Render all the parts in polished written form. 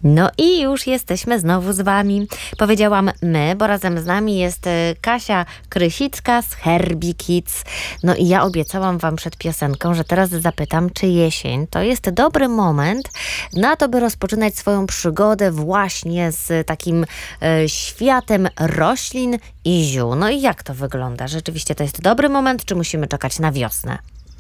No i już jesteśmy znowu z wami. Powiedziałam my, bo razem z nami jest Kasia Krysicka z Herbie Kids. No i ja obiecałam wam przed piosenką, że teraz zapytam, czy jesień to jest dobry moment na to, by rozpoczynać swoją przygodę właśnie z takim światem roślin i ziół. No i jak to wygląda? Rzeczywiście to jest dobry moment, czy musimy czekać na wiosnę?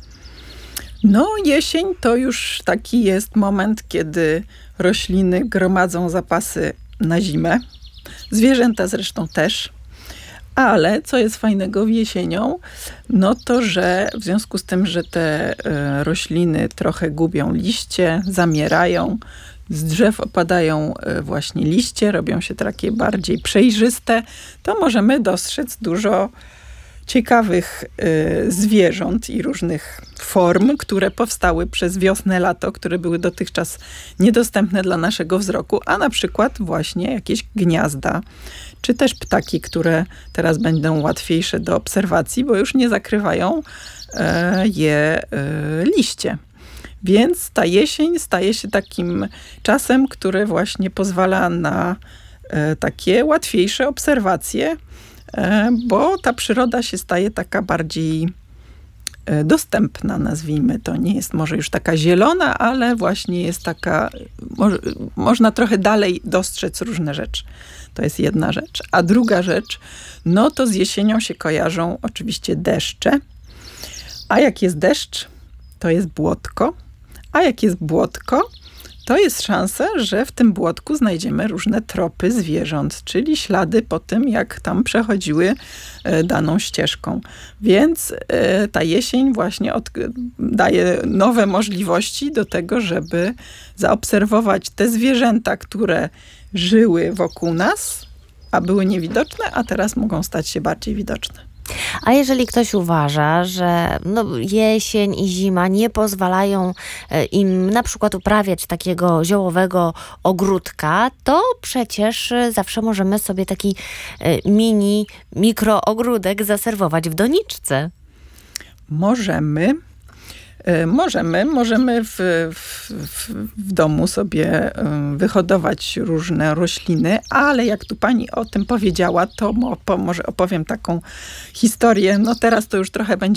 No, jesień to już taki jest moment, kiedy rośliny gromadzą zapasy na zimę. Zwierzęta zresztą też. Ale co jest fajnego jesienią, no to, że w związku z tym, że te rośliny trochę gubią liście, zamierają, z drzew opadają właśnie liście, robią się takie bardziej przejrzyste, to możemy dostrzec dużo ciekawych zwierząt i różnych form, które powstały przez wiosnę, lato, które były dotychczas niedostępne dla naszego wzroku, a na przykład właśnie jakieś gniazda, czy też ptaki, które teraz będą łatwiejsze do obserwacji, bo już nie zakrywają je liście. Więc ta jesień staje się takim czasem, który właśnie pozwala na takie łatwiejsze obserwacje, bo ta przyroda się staje taka bardziej dostępna, nazwijmy to. Nie jest może już taka zielona, ale właśnie jest taka, można trochę dalej dostrzec różne rzeczy. To jest jedna rzecz. A druga rzecz, no to z jesienią się kojarzą oczywiście deszcze. A jak jest deszcz, to jest błotko. A jak jest błotko, to jest szansa, że w tym błotku znajdziemy różne tropy zwierząt, czyli ślady po tym, jak tam przechodziły daną ścieżką. Więc ta jesień właśnie daje nowe możliwości do tego, żeby zaobserwować te zwierzęta, które żyły wokół nas, a były niewidoczne, a teraz mogą stać się bardziej widoczne. A jeżeli ktoś uważa, że jesień i zima nie pozwalają im na przykład uprawiać takiego ziołowego ogródka, to przecież zawsze możemy sobie taki mikroogródek zaserwować w doniczce. Możemy w domu sobie wyhodować różne rośliny, ale jak tu pani o tym powiedziała, to może opowiem taką historię. No teraz to już trochę będzie